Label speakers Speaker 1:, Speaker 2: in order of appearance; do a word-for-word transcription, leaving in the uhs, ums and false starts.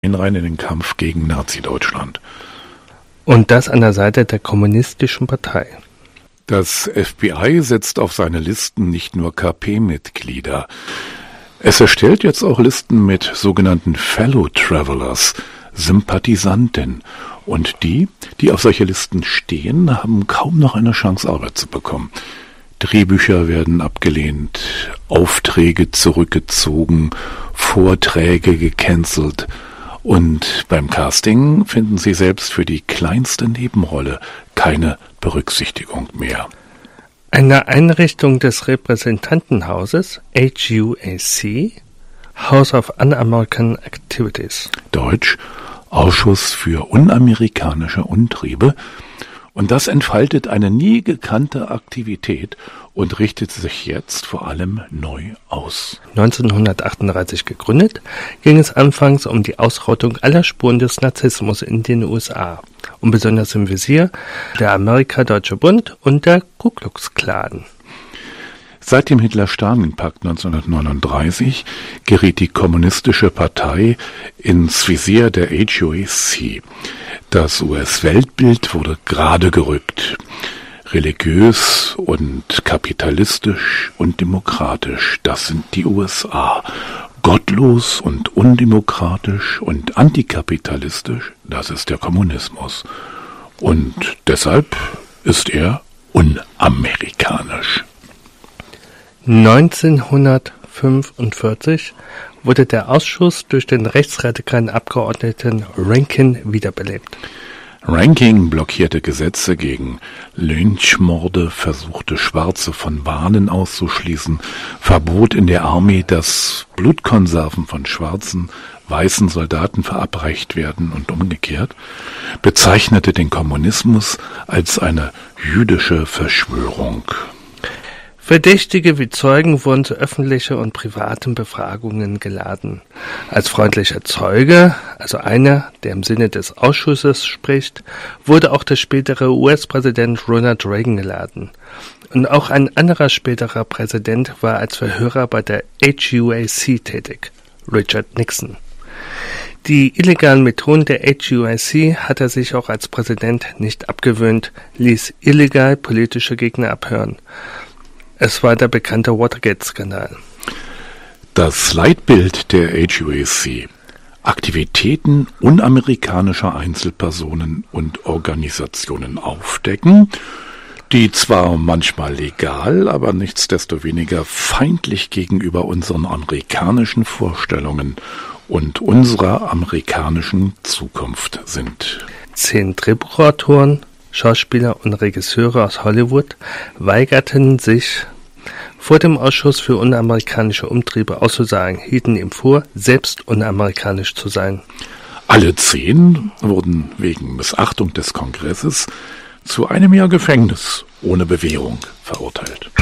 Speaker 1: hinein in den Kampf gegen Nazi-Deutschland.
Speaker 2: Und das an der Seite der Kommunistischen Partei.
Speaker 1: Das F B I setzt auf seine Listen nicht nur K P-Mitglieder. Es erstellt jetzt auch Listen mit sogenannten Fellow Travelers, Sympathisanten. Und die, die auf solche Listen stehen, haben kaum noch eine Chance, Arbeit zu bekommen. Drehbücher werden abgelehnt, Aufträge zurückgezogen, Vorträge gecancelt. Und beim Casting finden sie selbst für die kleinste Nebenrolle keine Berücksichtigung mehr.
Speaker 2: Eine Einrichtung des Repräsentantenhauses, H U A C, House of Un-American Activities.
Speaker 1: Deutsch, Ausschuss für unamerikanische Umtriebe. Und das entfaltet eine nie gekannte Aktivität und richtet sich jetzt vor allem neu aus.
Speaker 2: neunzehnhundertachtunddreißig gegründet, ging es anfangs um die Ausrottung aller Spuren des Nazismus in den U S A und besonders im Visier der Amerika-Deutsche Bund und der Ku Klux Klan.
Speaker 1: Seit dem Hitler-Stalin-Pakt neunzehnhundertneununddreißig geriet die Kommunistische Partei ins Visier der H U A C. Das U S-Weltbild wurde gerade gerückt. Religiös und kapitalistisch und demokratisch, das sind die U S A. Gottlos und undemokratisch und antikapitalistisch, das ist der Kommunismus. Und deshalb ist er unamerikanisch.
Speaker 2: neunzehnhundertfünfundvierzig wurde der Ausschuss durch den rechtsradikalen Abgeordneten Rankin wiederbelebt.
Speaker 1: Rankin blockierte Gesetze gegen Lynchmorde, versuchte Schwarze von Wahlen auszuschließen, verbot in der Armee, dass Blutkonserven von schwarzen, weißen Soldaten verabreicht werden und umgekehrt, bezeichnete den Kommunismus als eine jüdische Verschwörung.
Speaker 2: Verdächtige wie Zeugen wurden zu öffentlichen und privaten Befragungen geladen. Als freundlicher Zeuge, also einer, der im Sinne des Ausschusses spricht, wurde auch der spätere U S-Präsident Ronald Reagan geladen. Und auch ein anderer späterer Präsident war als Verhörer bei der H U A C tätig, Richard Nixon. Die illegalen Methoden der H U A C hat er sich auch als Präsident nicht abgewöhnt, ließ illegal politische Gegner abhören. Es war der bekannte Watergate-Skandal.
Speaker 1: Das Leitbild der H U A C: Aktivitäten unamerikanischer Einzelpersonen und Organisationen aufdecken, die zwar manchmal legal, aber nichtsdestoweniger feindlich gegenüber unseren amerikanischen Vorstellungen und unserer amerikanischen Zukunft sind.
Speaker 2: Zehn Drehbuchautoren, Schauspieler und Regisseure aus Hollywood weigerten sich, vor dem Ausschuss für unamerikanische Umtriebe auszusagen, hielten ihm vor, selbst unamerikanisch zu sein.
Speaker 1: Alle zehn wurden wegen Missachtung des Kongresses zu einem Jahr Gefängnis ohne Bewährung verurteilt.